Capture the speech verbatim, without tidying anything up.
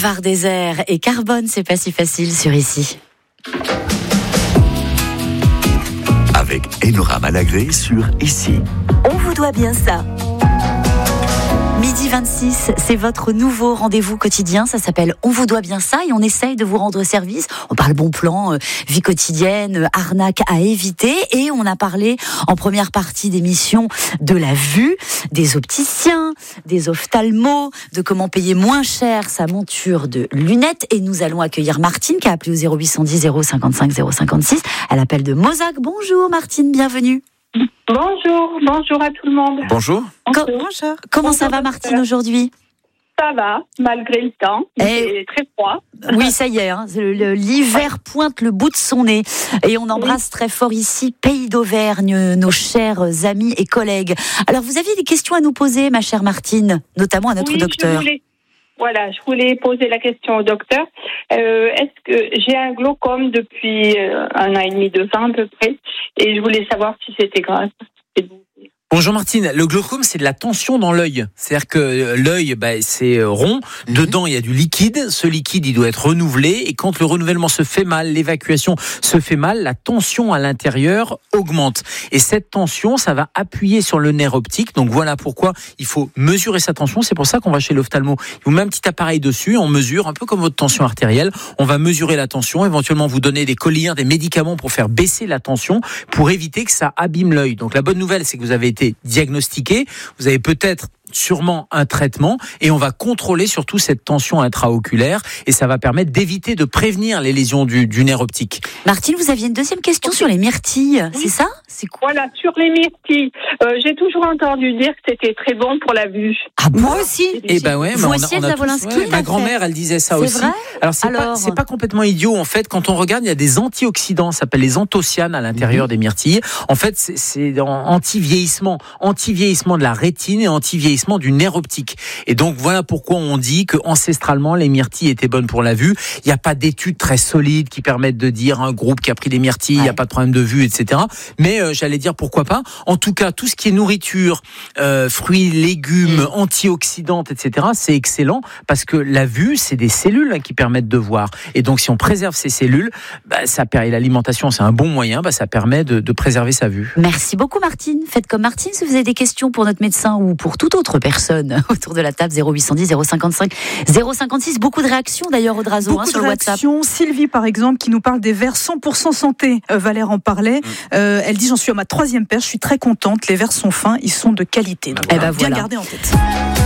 Boulevard Désert et Carbone, c'est pas si facile sur Ici. Avec Enora Malagré sur Ici. On vous doit bien ça. Midi vingt-six, c'est votre nouveau rendez-vous quotidien. Ça s'appelle On vous doit bien ça et on essaye de vous rendre service. On parle bon plan, euh, vie quotidienne, euh, arnaque à éviter. Et on a parlé en première partie d'émission de la vue, des opticiens, des ophtalmos, de comment payer moins cher sa monture de lunettes. Et nous allons accueillir Martine qui a appelé au zéro huit cent dix zéro cinquante-cinq zéro cinquante-six. Elle appelle de Mozac. Bonjour Martine, bienvenue. Bonjour, bonjour à tout le monde. Bonjour. Co- Bonjour. Comment Bonjour, ça va Martine aujourd'hui ? Ça va, malgré le temps. Il Eh, est très froid. Oui, ça y est, hein, le- le- l'hiver pointe le bout de son nez. Et on embrasse très fort ici, Pays d'Auvergne, nos chers amis et collègues. Alors, vous aviez des questions à nous poser, ma chère Martine, notamment à notre Oui, docteur. Je voulais, voilà, je voulais poser la question au docteur. Euh, est-ce que j'ai un glaucome depuis euh, un an et demi, deux ans à peu près, et je voulais savoir si c'était grave. C'est bon. Bonjour Martine, le glaucome c'est de la tension dans l'œil. C'est-à-dire que l'œil bah, c'est rond, mmh. Dedans il y a du liquide, ce liquide il doit être renouvelé et quand le renouvellement se fait mal, l'évacuation se fait mal, la tension à l'intérieur augmente. Et cette tension ça va appuyer sur le nerf optique, donc voilà pourquoi il faut mesurer sa tension, c'est pour ça qu'on va chez l'ophtalmo. Il vous met un petit appareil dessus, on mesure un peu comme votre tension artérielle, on va mesurer la tension, éventuellement vous donner des collyres, des médicaments pour faire baisser la tension, pour éviter que ça abîme l'œil. Donc la bonne nouvelle c'est que vous avez été diagnostiqué, vous avez peut-être sûrement un traitement et on va contrôler surtout cette tension intraoculaire et ça va permettre d'éviter de prévenir les lésions du, du nerf optique. Martine, vous aviez une deuxième question sur les myrtilles, Oui. c'est ça ? C'est quoi ? Voilà, sur les myrtilles, euh, j'ai toujours entendu dire que c'était très bon pour la vue. Ah, moi aussi. Et ben ouais, Vous mais on aussi, a, on a Elsa tous, Wolinski, ouais, l'a ma fait. grand-mère, elle disait ça C'est aussi. vrai ? Alors c'est Alors... pas c'est pas complètement idiot en fait. Quand on regarde, il y a des antioxydants, ça s'appelle les anthocyanes à l'intérieur mmh. des myrtilles. En fait, c'est, c'est anti-vieillissement, anti-vieillissement de la rétine et anti-vieillissement du nerf optique. Et donc voilà pourquoi on dit que ancestralement les myrtilles étaient bonnes pour la vue. Il n'y a pas d'études très solides qui permettent de dire un groupe qui a pris des myrtilles, il ouais. n'y a pas de problème de vue, et cetera. Mais euh, j'allais dire pourquoi pas. En tout cas, tout ce qui est nourriture, euh, fruits, légumes, mmh. antioxydantes, et cetera, c'est excellent parce que la vue, c'est des cellules hein, qui permettent de voir. Et donc si on préserve ces cellules, bah, ça permet l'alimentation, c'est un bon moyen, bah, ça permet de, de préserver sa vue. Merci beaucoup Martine. Faites comme Martine si vous avez des questions pour notre médecin ou pour toute autre personne autour de la table. Zéro huit cent dix zéro cinquante-cinq zéro cinquante-six. Beaucoup de réactions d'ailleurs au Drazo hein, sur le WhatsApp. Sylvie par exemple qui nous parle des verres cent pour cent santé. Euh, Valère en parlait. Mmh. Euh, elle dit j'en suis à ma troisième paire. Je suis très contente. Les verres sont fins, ils sont de qualité. Donc, eh ben bien voilà. garder en tête.